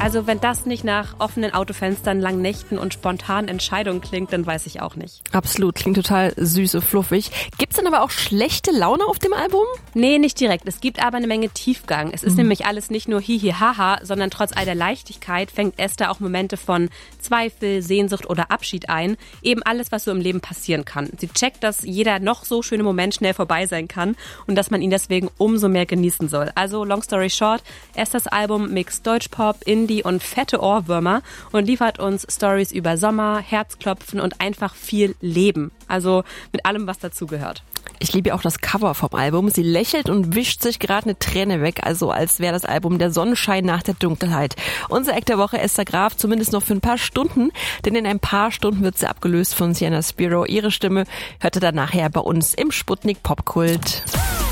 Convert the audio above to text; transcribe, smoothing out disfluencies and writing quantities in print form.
Also wenn das nicht nach offenen Autofenstern, langen Nächten und spontanen Entscheidungen klingt, dann weiß ich auch nicht. Absolut, klingt total süß und fluffig. Gibt's denn aber auch schlechte Laune auf dem Album? Nee, nicht direkt. Es gibt aber eine Menge Tiefgang. Es ist nämlich alles nicht nur hihi haha, sondern trotz all der Leichtigkeit fängt Esther auch Momente von Zweifel, Sehnsucht oder Abschied ein. Eben alles, was so im Leben passieren kann. Sie checkt, dass jeder noch so schöne Moment schnell vorbei sein kann und dass man ihn deswegen umso mehr genießen soll. Also, long story short, Esthers Album mixt Deutschpop, Indie und fette Ohrwürmer und liefert uns Stories über Sommer, Herzklopfen und einfach viel Leben. Also mit allem, was dazugehört. Ich liebe auch das Cover vom Album. Sie lächelt und wischt sich gerade eine Träne weg, also als wäre das Album der Sonnenschein nach der Dunkelheit. Unser Eck der Woche, Esther Graf, zumindest noch für ein paar Stunden, denn in ein paar Stunden wird sie abgelöst von Sienna Spiro. Ihre Stimme hörte dann nachher bei uns im Sputnik Popkult.